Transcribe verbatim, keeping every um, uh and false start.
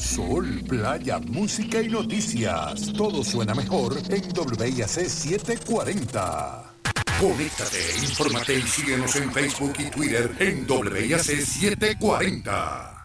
Sol, playa, música y noticias. Todo suena mejor en W I A C setecientos cuarenta. Conéctate, infórmate y síguenos en Facebook y Twitter en W I A C setecientos cuarenta.